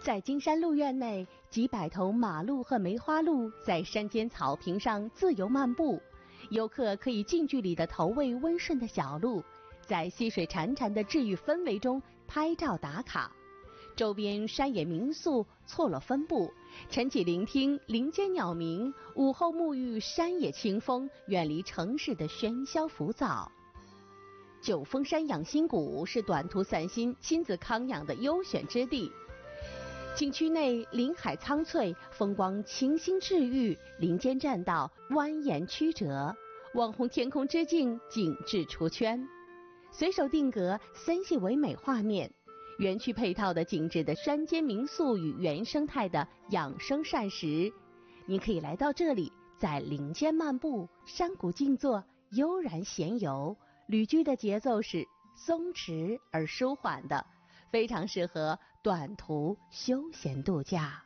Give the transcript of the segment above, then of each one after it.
在金山鹿苑内，几百头马鹿和梅花鹿在山间草坪上自由漫步，游客可以近距离地投喂温顺的小鹿，在溪水潺潺的治愈氛围中拍照打卡。周边山野民宿错落分布，晨起聆听林间鸟鸣，午后沐浴山野清风，远离城市的喧嚣浮躁。九峰山养心谷是短途散心、亲子康养的优选之地。景区内林海苍翠，风光清新治愈，林间栈道蜿蜒曲折，网红天空之境景致出圈，随手定格森系唯美画面。园区配套的精致的山间民宿与原生态的养生膳食，您可以来到这里，在林间漫步，山谷静坐，悠然闲游。旅居的节奏是松弛而舒缓的，非常适合短途休闲度假。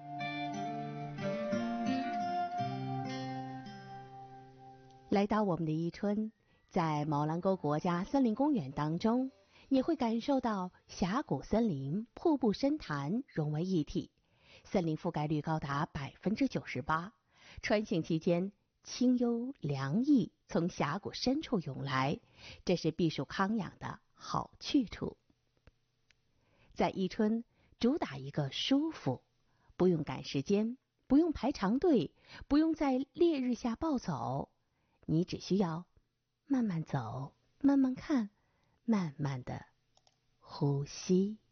来到我们的伊春，在毛兰沟国家森林公园当中，你会感受到峡谷森林、瀑布深潭融为一体，森林覆盖率高达 98%。穿行期间，清幽凉意从峡谷深处涌来，这是避暑康养的好去处。在伊春，主打一个舒服，不用赶时间，不用排长队，不用在烈日下暴走，你只需要慢慢走，慢慢看，慢慢的呼吸。